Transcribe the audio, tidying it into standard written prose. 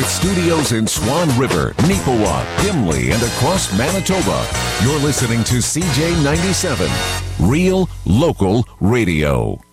With studios in Swan River, Neepawa, Gimli, and across Manitoba, you're listening to CJ97, Real Local Radio.